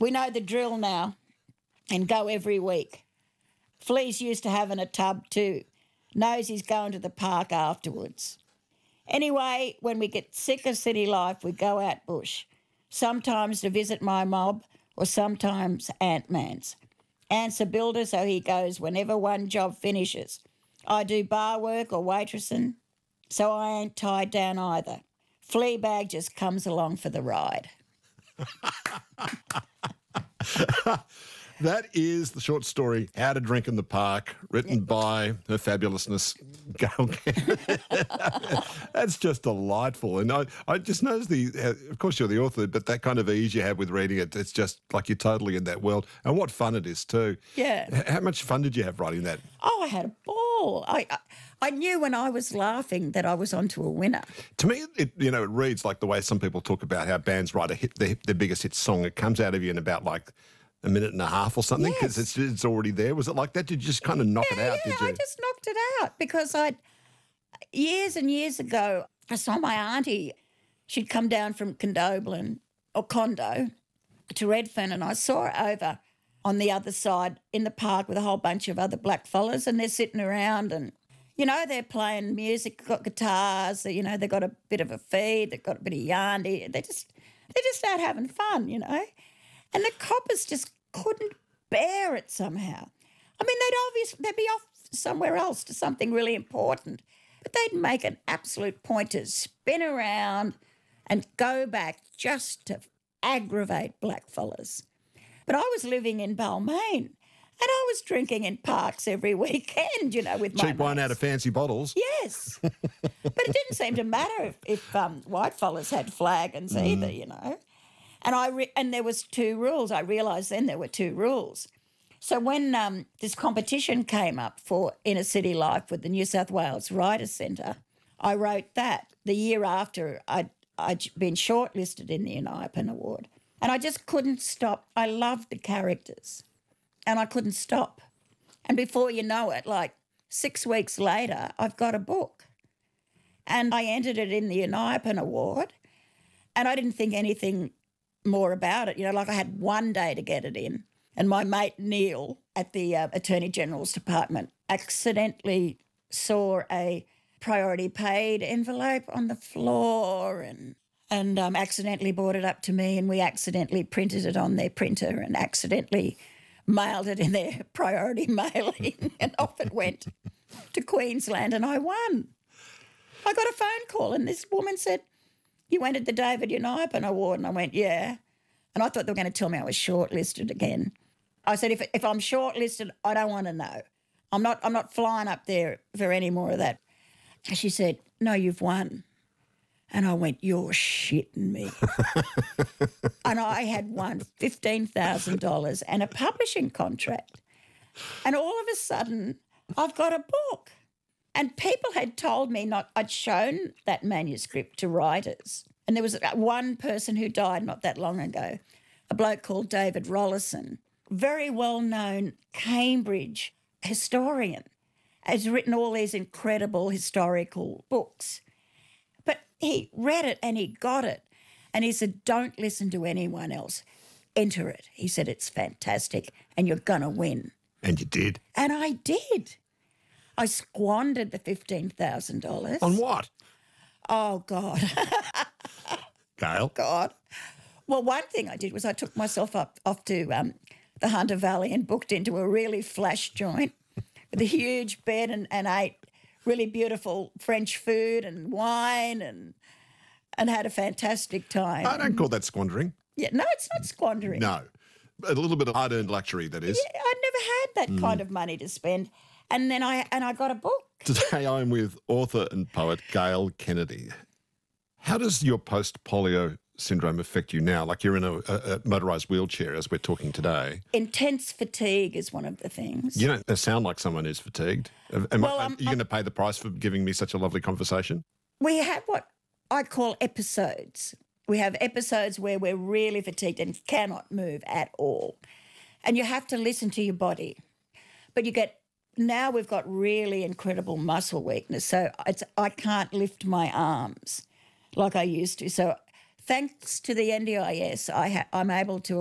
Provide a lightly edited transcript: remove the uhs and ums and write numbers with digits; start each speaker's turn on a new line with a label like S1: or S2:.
S1: We know the drill now and go every week. Flea's used to having a tub too. Knows he's going to the park afterwards. Anyway, when we get sick of city life, we go out bush, sometimes to visit my mob or sometimes Ant-Man's. Ant's a builder, so he goes whenever one job finishes. I do bar work or waitressing, so I ain't tied down either. Fleabag just comes along for the ride.
S2: That is the short story, How to Drink in the Park, written by her fabulousness, Gail Kennedy. That's just delightful. And I just noticed of course you're the author, but that kind of ease you have with reading it, it's just like you're totally in that world. And what fun it is too.
S1: Yeah.
S2: How much fun did you have writing that?
S1: Oh, I had a ball. I knew when I was laughing that I was onto a winner.
S2: To me, it reads like the way some people talk about how bands write their biggest hit song. It comes out of you in about like a minute and a half or something because it's already there. Was it like that? Did you just kind of knock it out, did you?
S1: I just knocked it out because years and years ago, I saw my auntie. She'd come down from Condobolin or Condo to Redfern, and I saw her over on the other side in the park with a whole bunch of other black fellas, and they're sitting around and, they're playing music, got guitars, they've got a bit of a feed, they've got a bit of yardy. They're just out having fun, And the coppers just couldn't bear it somehow. I mean, they'd be off somewhere else to something really important, but they'd make an absolute point to spin around and go back just to aggravate blackfellas. But I was living in Balmain, and I was drinking in parks every weekend, with my
S2: cheap wine out of fancy bottles.
S1: Yes. But it didn't seem to matter if white fellas had flagons either, And there was 2 rules. I realised then there were 2 rules. So when this competition came up for Inner City Life with the New South Wales Writers' Centre, I wrote that the year after I'd been shortlisted in the Uniapan Award. And I just couldn't stop. I loved the characters and I couldn't stop. And before you know it, like 6 weeks later, I've got a book. And I entered it in the Uniapan Award and I didn't think anything more about it. I had one day to get it in. And my mate Neil at the Attorney General's Department accidentally saw a priority paid envelope on the floor and accidentally brought it up to me, and we accidentally printed it on their printer and accidentally mailed it in their priority mailing, and off it went to Queensland, and I won. I got a phone call and this woman said, "You entered the David Uniapan Award." And I went, "Yeah." And I thought they were going to tell me I was shortlisted again. I said, if I'm shortlisted, I don't want to know. I'm not flying up there for any more of that. And she said, "No, you've won." And I went, "You're shitting me." And I had won $15,000 and a publishing contract. And all of a sudden, I've got a book. And people had told me I'd shown that manuscript to writers. And there was one person who died not that long ago, a bloke called David Rollison, very well-known Cambridge historian, has written all these incredible historical books. But he read it and he got it. And he said, "Don't listen to anyone else. Enter it." He said, "It's fantastic and you're going to win."
S2: And you did.
S1: And I did. I squandered the $15,000.
S2: On what?
S1: Oh, God.
S2: Gail?
S1: God. Well, one thing I did was I took myself off to the Hunter Valley and booked into a really flash joint with a huge bed and ate really beautiful French food and wine and had a fantastic time.
S2: I don't call that squandering.
S1: Yeah, no, it's not squandering.
S2: No. A little bit of hard-earned luxury, that is.
S1: Yeah, I'd never had that kind of money to spend. And then I got a book.
S2: Today I'm with author and poet Gail Kennedy. How does your post-polio syndrome affect you now? Like you're in a motorised wheelchair as we're talking today.
S1: Intense fatigue is one of the things.
S2: You don't sound like someone who's fatigued. Are you going to pay the price for giving me such a lovely conversation?
S1: We have what I call episodes. We have episodes where we're really fatigued and cannot move at all. And you have to listen to your body. But now we've got really incredible muscle weakness, so I can't lift my arms like I used to. So thanks to the NDIS, I'm able to